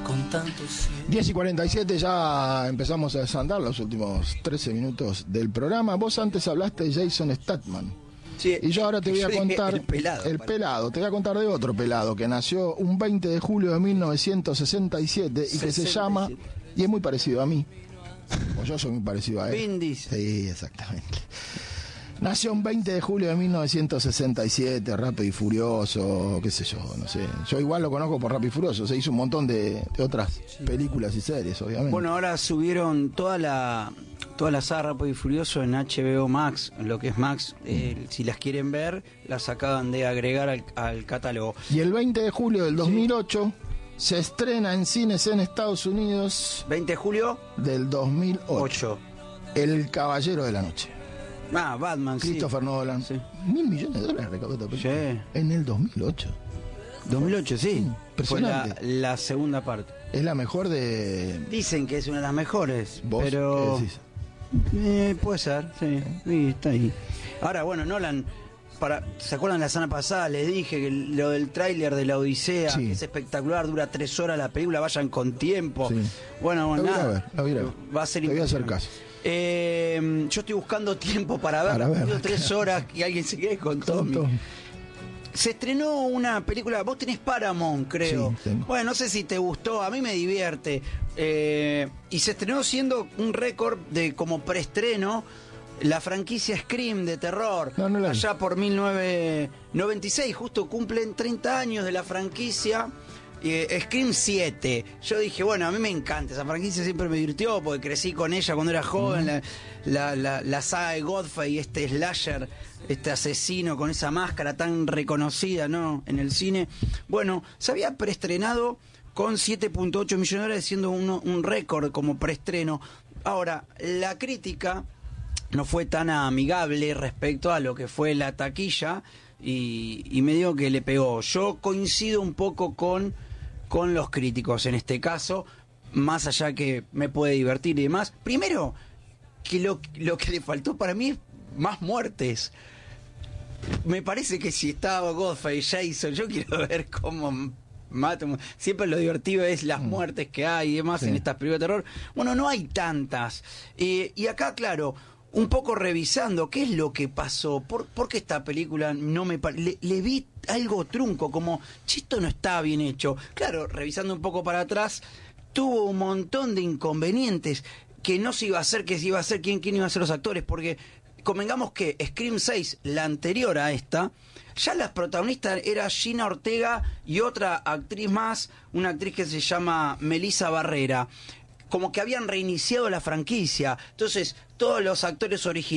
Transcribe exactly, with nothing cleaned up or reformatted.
diez y cuarenta y siete, ya empezamos a desandar los últimos trece minutos del programa. Vos antes hablaste de Jason Statham. Sí, y yo ahora te voy a contar el pelado, el pelado, te voy a contar de otro pelado que nació un veinte de julio de mil novecientos sesenta y siete y que se llama, y es muy parecido a mí, o yo soy muy parecido a él. Vin Diesel. Sí, exactamente. Nació un veinte de julio de mil novecientos sesenta y siete, Rápido y Furioso, qué sé yo, no sé. Yo igual lo conozco por Rápido y Furioso, se hizo un montón de, de otras sí. películas y series, obviamente. Bueno, ahora subieron toda la toda la saga Rápido y Furioso en H B O Max, en lo que es Max. Eh, si las quieren ver, las acaban de agregar al, al catálogo. Y el veinte de julio del dos mil ocho sí. se estrena en cines en Estados Unidos. ¿veinte de julio? Del dos mil ocho. ocho. El Caballero de la Noche. Ah, Batman, Christopher sí. Nolan. Sí. Mil millones de dólares recaudó esta película. Sí. En el dos mil ocho. dos mil ocho, sí. Impresionante. Fue la, la segunda parte. Es la mejor de... Dicen que es una de las mejores. ¿Vos pero... qué decís? Eh, puede ser, sí. sí. Está ahí. Ahora, bueno, Nolan... Para, ¿se acuerdan la semana pasada? Les dije que lo del tráiler de la Odisea, sí. que es espectacular, dura tres horas la película, vayan con tiempo. Sí. Bueno, bueno, nada. A ver, a ver, a ver. Va a ser Te voy a hacer caso. Eh, yo estoy buscando tiempo para ver, para ver tres horas y alguien se quede con, con Tommy. Tom. Se estrenó una película, vos tenés Paramount, creo. Sí, bueno, no sé si te gustó, a mí me divierte. Eh, y se estrenó siendo un récord de como preestreno la franquicia Scream de terror. No, no la... Allá por mil novecientos noventa y seis, justo cumplen treinta años de la franquicia. Eh, Scream siete. Yo dije, bueno, a mí me encanta esa franquicia, siempre me divirtió porque crecí con ella cuando era joven. Mm. la, la, la, la saga de Godfrey, este slasher, este asesino con esa máscara tan reconocida, ¿no?, en el cine. Bueno, se había preestrenado con siete punto ocho millones de dólares, siendo uno, un récord como preestreno. Ahora, la crítica no fue tan amigable respecto a lo que fue la taquilla y, y me digo que le pegó. Yo coincido un poco con con los críticos en este caso, más allá que me puede divertir y demás. Primero, que lo, lo que le faltó para mí es más muertes. Me parece que si estaba Godfrey, Jason, yo quiero ver cómo matan. Siempre lo divertido es las muertes que hay y demás, sí, en estas películas de terror. Bueno, no hay tantas. Eh, y acá, claro, un poco revisando qué es lo que pasó, por, por qué esta película no me le, le vi algo trunco, como, che, esto no está bien hecho. Claro, revisando un poco para atrás, tuvo un montón de inconvenientes, que no se iba a hacer, que se iba a hacer, quién, quién iba a ser los actores, porque convengamos que Scream seis, la anterior a esta, ya las protagonistas era Gina Ortega y otra actriz más, una actriz que se llama Melissa Barrera. Como que habían reiniciado la franquicia. Entonces, todos los actores originales